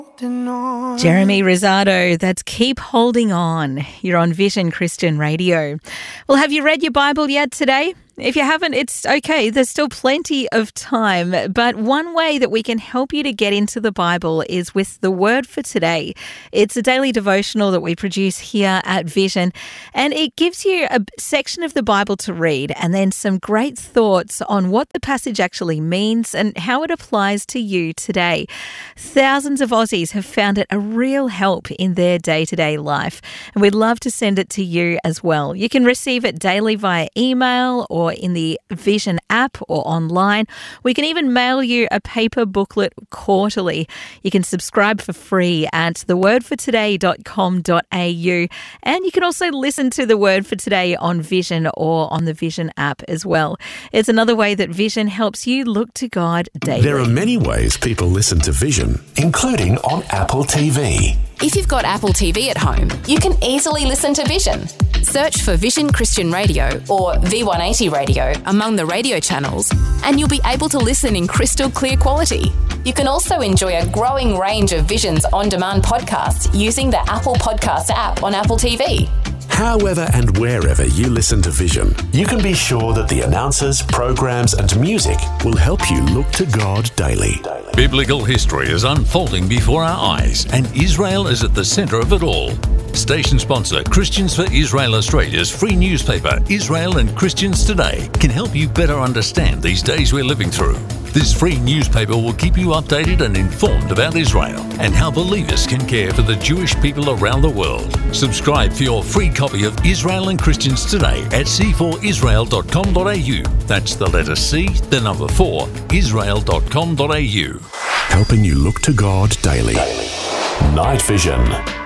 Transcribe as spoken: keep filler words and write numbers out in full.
Jeremy Rosado, that's Keep Holding On. You're on Vision Christian Radio. Well, have you read your Bible yet today? If you haven't, it's okay. There's still plenty of time. But one way that we can help you to get into the Bible is with the Word for Today. It's a daily devotional that we produce here at Vision, and it gives you a section of the Bible to read and then some great thoughts on what the passage actually means and how it applies to you today. Thousands of Aussies have found it a real help in their day-to-day life, and we'd love to send it to you as well. You can receive it daily via email or in the Vision app or online. We can even mail you a paper booklet quarterly. You can subscribe for free at the word for today dot com dot a u, and you can also listen to The Word for Today on Vision or on the Vision app as well. It's another way that Vision helps you look to God daily. There are many ways people listen to Vision, including on Apple T V. If you've got Apple T V at home, you can easily listen to Vision. Search for Vision Christian Radio or V one eighty Radio among the radio channels, and you'll be able to listen in crystal clear quality. You can also enjoy a growing range of Vision's on-demand podcasts using the Apple Podcasts app on Apple T V. However and wherever you listen to Vision, you can be sure that the announcers, programs and music will help you look to God daily. Biblical history is unfolding before our eyes, and Israel is at the centre of it all. Station sponsor Christians for Israel Australia's free newspaper, Israel and Christians Today, can help you better understand these days we're living through. This free newspaper will keep you updated and informed about Israel and how believers can care for the Jewish people around the world. Subscribe for your free copy of Israel and Christians Today at c four israel dot com dot a u. That's the letter C, the number four, israel dot com dot a u. Helping you look to God daily. Night Vision.